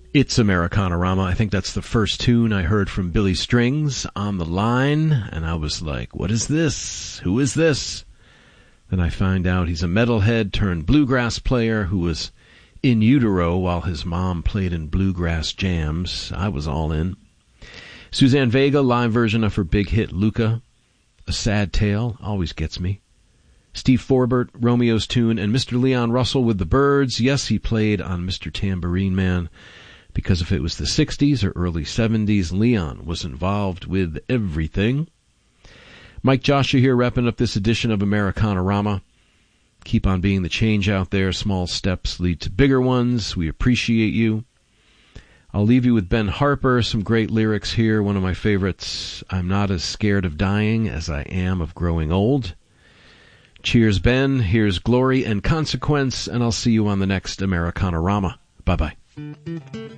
It's Americanarama. I think that's the first tune I heard from Billy Strings on the line, and I was like, what is this? Who is this? Then I find out he's a metalhead turned bluegrass player who was in utero while his mom played in bluegrass jams. I was all in. Suzanne Vega, live version of her big hit Luca. A Sad Tale always gets me. Steve Forbert, Romeo's Tune, and Mr. Leon Russell with the Byrds. Yes, he played on Mr. Tambourine Man, because if it was the 60s or early 70s, Leon was involved with everything. Mike Joshua here, wrapping up this edition of Americanarama. Keep on being the change out there. Small steps lead to bigger ones. We appreciate you. I'll leave you with Ben Harper, some great lyrics here. One of my favorites, I'm not as scared of dying as I am of growing old. Cheers, Ben. Here's Glory and Consequence, and I'll see you on the next Americanarama. Bye-bye.